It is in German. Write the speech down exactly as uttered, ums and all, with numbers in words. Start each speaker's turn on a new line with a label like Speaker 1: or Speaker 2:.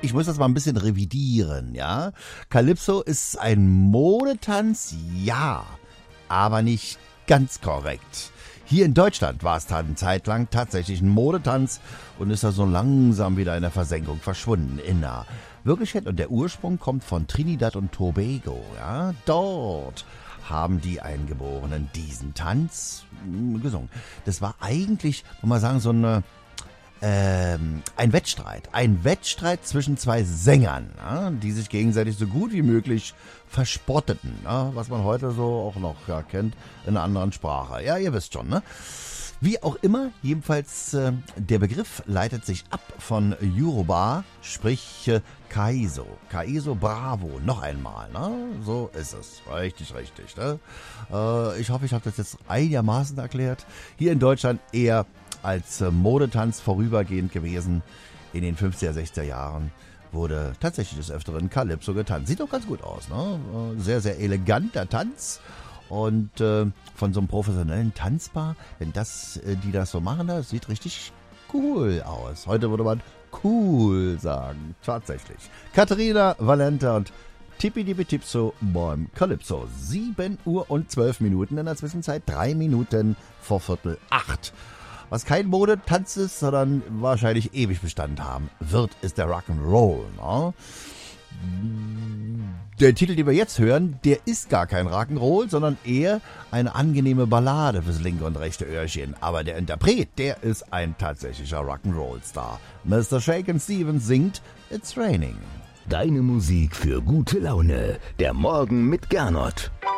Speaker 1: ich muss das mal ein bisschen revidieren, ja. Calypso ist ein Modetanz, ja, aber nicht ganz korrekt. Hier in Deutschland war es eine Zeit lang tatsächlich ein Modetanz und ist da so langsam wieder in der Versenkung verschwunden in der Wirklichkeit. Und der Ursprung kommt von Trinidad und Tobago, ja. Dort haben die Eingeborenen diesen Tanz mh, gesungen. Das war eigentlich, muss man sagen, so eine, ähm, ein Wettstreit. Ein Wettstreit zwischen zwei Sängern, ja, die sich gegenseitig so gut wie möglich verspotteten, ja, was man heute so auch noch ja, kennt in einer anderen Sprache. Ja, ihr wisst schon, ne? Wie auch immer, jedenfalls äh, der Begriff leitet sich ab von Yoruba, sprich äh, Kaiso. Kaiso Bravo, noch einmal, ne? So ist es. Richtig, richtig, ne? Äh, ich hoffe, ich habe das jetzt einigermaßen erklärt. Hier in Deutschland eher als äh, Modetanz vorübergehend gewesen. In den fünfziger, sechziger Jahren wurde tatsächlich des Öfteren Calypso getanzt. Sieht doch ganz gut aus, ne? Äh, sehr, sehr eleganter Tanz. Und äh, von so einem professionellen Tanzpaar, wenn das, äh, die das so machen, das sieht richtig cool aus. Heute würde man cool sagen, tatsächlich. Katharina Valenta und Tippi Dippi Tipso beim Calypso. sieben Uhr und zwölf Minuten, in der Zwischenzeit drei Minuten vor Viertel acht. Was kein Modetanz ist, sondern wahrscheinlich ewig Bestand haben wird, ist der Rock'n'Roll, ne? Der Titel, den wir jetzt hören, der ist gar kein Rock'n'Roll, sondern eher eine angenehme Ballade fürs linke und rechte Öhrchen. Aber der Interpret, der ist ein tatsächlicher Rock'n'Roll-Star. Mister Shakin' Stevens singt It's Raining.
Speaker 2: Deine Musik für gute Laune. Der Morgen mit Gernot.